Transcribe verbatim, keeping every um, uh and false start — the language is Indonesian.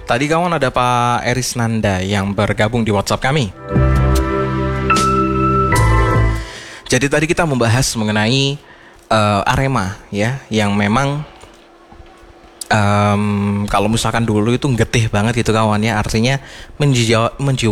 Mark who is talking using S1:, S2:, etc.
S1: Tadi kawan ada Pak Eris Nanda yang bergabung di WhatsApp kami. Jadi tadi kita membahas mengenai uh, Arema ya, yang memang um, kalau misalkan dulu itu getih banget gitu kawan ya, artinya menjiwa, menjiwa